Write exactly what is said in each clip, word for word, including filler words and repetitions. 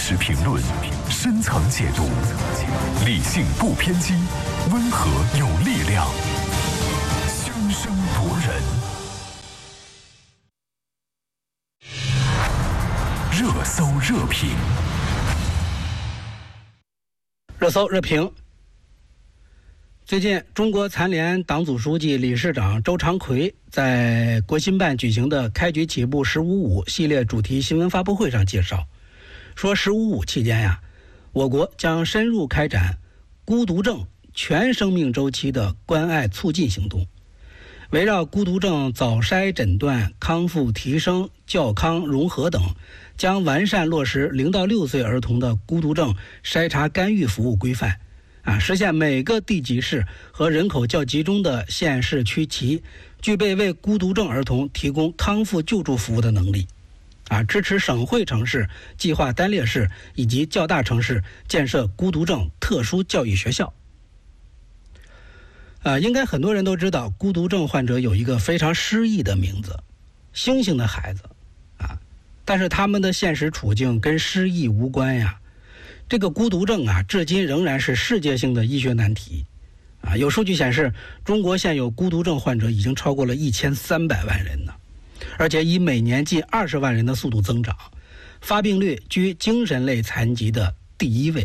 实评论，深层解读，理性不偏激，温和有力量，声声夺人。热搜热评， 热搜热评。最近，中国残联党组书记、理事长周长奎在国新办举行的开局起步“十五五”系列主题新闻发布会上介绍，说“十五五”期间呀，我国将深入开展孤独症全生命周期的关爱促进行动，围绕孤独症早筛诊断、康复提升、教康融合等，将完善落实零到六岁儿童的孤独症筛查干预服务规范。啊，实现每个地级市和人口较集中的县市区级具备为孤独症儿童提供康复救助服务的能力。啊，支持省会城市、计划单列市以及较大城市建设孤独症特殊教育学校。啊，应该很多人都知道，孤独症患者有一个非常诗意的名字——星星的孩子。啊，但是他们的现实处境跟诗意无关呀。这个孤独症啊，至今仍然是世界性的医学难题。啊，有数据显示，中国现有孤独症患者已经超过了一千三百万人呢，而且以每年近二十万人的速度增长，发病率居精神类残疾的第一位。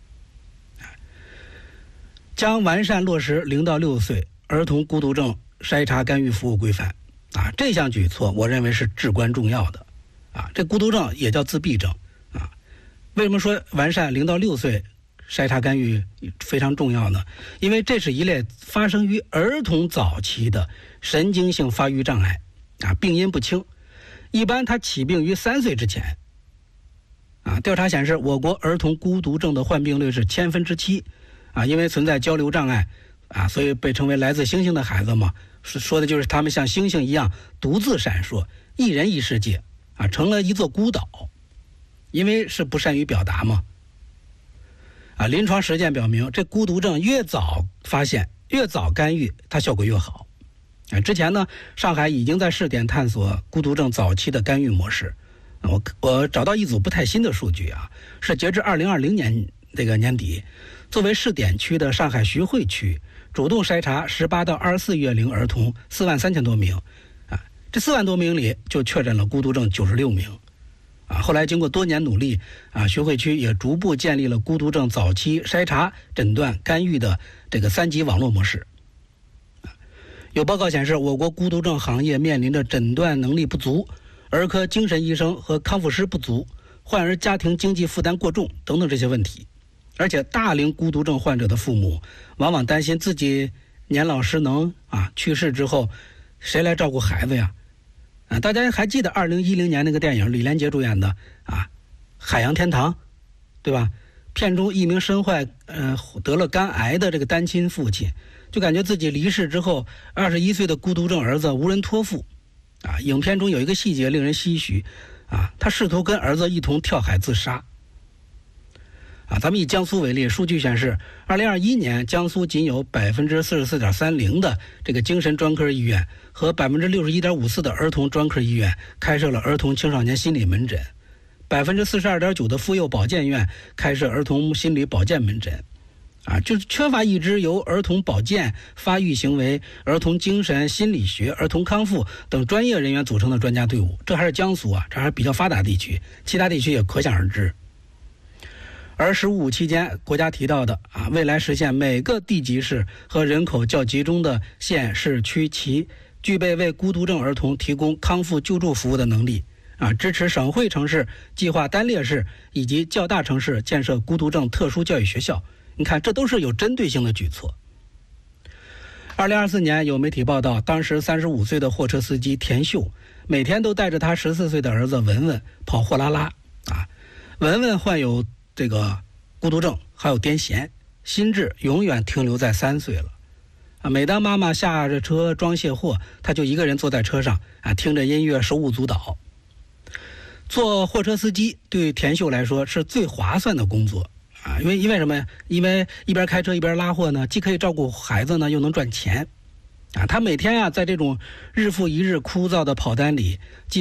将完善落实零到六岁儿童孤独症筛查干预服务规范。啊，这项举措我认为是至关重要的。啊，这孤独症也叫自闭症。为什么说完善零到六岁筛查干预非常重要呢？因为这是一类发生于儿童早期的神经性发育障碍，啊，病因不清，一般它起病于三岁之前。啊，调查显示，我国儿童孤独症的患病率是千分之七，啊，因为存在交流障碍，啊，所以被称为来自星星的孩子嘛，是说的就是他们像星星一样独自闪烁，一人一世界，啊，成了一座孤岛。因为是不善于表达嘛。啊，临床实践表明，这孤独症越早发现、越早干预，它效果越好。啊，之前呢，上海已经在试点探索孤独症早期的干预模式。啊、我我找到一组不太新的数据啊，是截至二零二零年这个年底，作为试点区的上海徐汇区主动筛查十八到二十四月龄儿童四万三千多名，啊，这四万多名里就确诊了孤独症九十六名。啊，后来经过多年努力，啊，徐汇区也逐步建立了孤独症早期筛查、诊断、干预的这个三级网络模式。啊，有报告显示，我国孤独症行业面临着诊断能力不足、儿科精神医生和康复师不足、患儿家庭经济负担过重等等这些问题。而且，大龄孤独症患者的父母往往担心自己年老失能啊，去世之后，谁来照顾孩子呀？啊，大家还记得二零一零年那个电影，李连杰主演的啊，《海洋天堂》，对吧？片中一名身患呃得了肝癌的这个单亲父亲，就感觉自己离世之后，二十一岁的孤独症儿子无人托付。啊，影片中有一个细节令人唏嘘，啊，他试图跟儿子一同跳海自杀。啊，咱们以江苏为例，数据显示，二零二一年江苏仅有百分之四十四点三零的这个精神专科医院和百分之六十一点五四的儿童专科医院开设了儿童青少年心理门诊，百分之四十二点九的妇幼保健院开设儿童心理保健门诊。啊，就是缺乏一支由儿童保健、发育行为、儿童精神心理学、儿童康复等专业人员组成的专家队伍。这还是江苏啊，这还是比较发达地区，其他地区也可想而知。而十五期间，国家提到的啊，未来实现每个地级市和人口较集中的县市区级具备为孤独症儿童提供康复救助服务的能力，啊，支持省会城市、计划单列市以及较大城市建设孤独症特殊教育学校。你看，这都是有针对性的举措。二零二四年，有媒体报道，当时三十五岁的货车司机田秀，每天都带着他十四岁的儿子文文跑货拉拉。啊，文文患有这个孤独症，还有癫痫，心智永远停留在三岁了。啊，每当妈妈下着车装卸货，他就一个人坐在车上，啊，听着音乐手舞足蹈。做货车司机对田秀来说是最划算的工作。啊，因为因为什么呀？因为一边开车一边拉货呢，既可以照顾孩子呢，又能赚钱。啊，他每天啊，在这种日复一日枯燥的跑单里，